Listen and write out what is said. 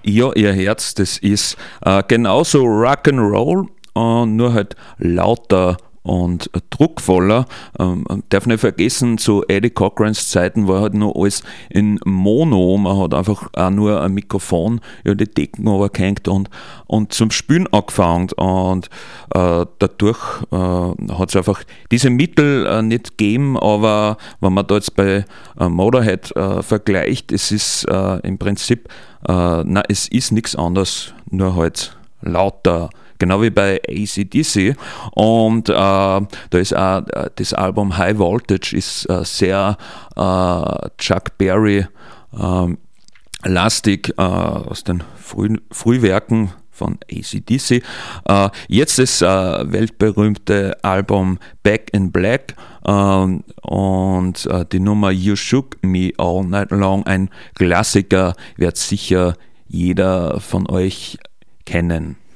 Ja, ihr Herz, das ist genauso Rock'n'Roll, nur halt lauter und druckvoller. Darf nicht vergessen, zu Eddie Cochrans Zeiten war halt noch alles in Mono. Man hat einfach auch nur ein Mikrofon, ja, die Decken runtergehängt und zum Spielen angefangen. Und dadurch hat es einfach diese Mittel nicht gegeben, aber wenn man da jetzt bei Motorhead vergleicht, es ist im Prinzip, es ist nichts anderes, nur halt lauter. Genau wie bei AC/DC. Und da ist auch das Album High Voltage ist sehr Chuck Berry lastig aus den Frühwerken von AC/DC. Jetzt das weltberühmte Album Back in Black und die Nummer You Shook Me All Night Long, ein Klassiker, wird sicher jeder von euch kennen.